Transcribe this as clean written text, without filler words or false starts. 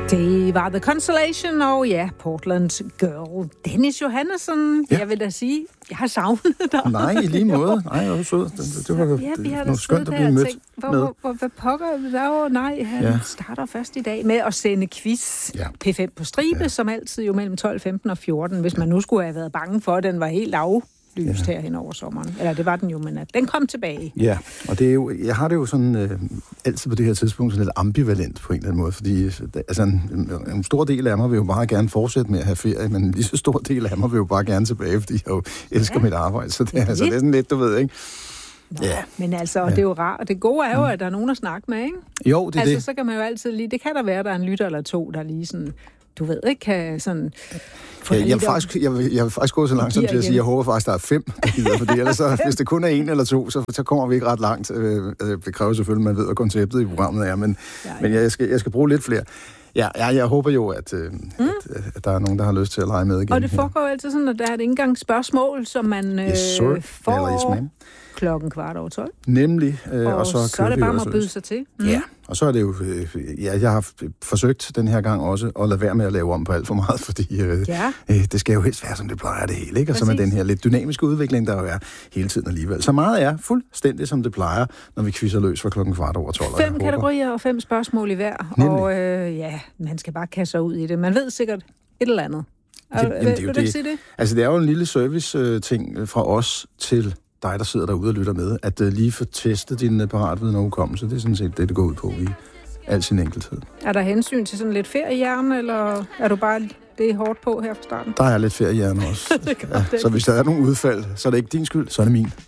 Det var The Constellation, og ja, Portland Girl. Dennis Johannesson, ja. Jeg vil da sige, jeg har savnet dig. Nej, i lige måde. Nej, jeg var sød. Det var noget skønt at blive mødt med. Hvad pokker der? Nej, han starter først i dag med at sende quiz. Ja. P5 på stribe, som altid jo mellem 12, 15 og 14. Hvis man nu skulle have været bange for, at den var helt aflyst her hen over sommeren. Eller det var den jo, men at den kom tilbage. Ja, og det er jo, jeg har det jo sådan altid på det her tidspunkt sådan lidt ambivalent på en eller anden måde, fordi altså, en stor del af mig vil jo bare gerne fortsætte med at have ferie, men en lige så stor del af mig vil jo bare gerne tilbage, fordi jeg jo elsker mit arbejde, så det er sådan lidt, du ved, ikke? Nå, ja. Men altså, det er jo rart. Og det gode er jo, at der er nogen at snakke med, ikke? Jo, det er altså, det. Så kan man jo altid lige... Det kan der være, der er en lytter eller to, der lige sådan... Du ved ikke, kan sådan... Jeg vil faktisk gå så langt som til at sige, jeg håber faktisk, der er 5, fordi ellers så, hvis det kun er 1 eller 2, så kommer vi ikke ret langt. Det kræver selvfølgelig, man ved, hvad konceptet i programmet er, men jeg skal bruge lidt flere. Ja, jeg håber jo, at der er nogen, der har lyst til at lege med igen. Og det foregår jo altid sådan, at der er et indgangsspørgsmål, som man får klokken 12:15. Nemlig. Og så er det bare at byde sig til. Ja, og så er det jo... jeg har forsøgt den her gang også at lade være med at lave om på alt for meget, fordi det skal jo helst være, som det plejer det hele, ikke? Og så med den her lidt dynamiske udvikling, der jo er hele tiden alligevel. Så meget er fuldstændig, som det plejer, når vi quizzer løs fra klokken 12:15. 5 kategorier og 5 spørgsmål i hver. Nemlig. Og man skal bare kaste sig ud i det. Man ved sikkert et eller andet. Vil du ikke sige det? Altså, det er jo en lille service-ting fra os til dig, der sidder derude og lytter med, at lige få testet din paratviden og hukommelse. Det er sådan set det går ud på i al sin enkelthed. Er der hensyn til sådan lidt feriehjerne, eller er du bare det hårdt på her fra starten? Der er lidt feriehjerne også. Så hvis der er nogle udfald, så er det ikke din skyld, så er det min.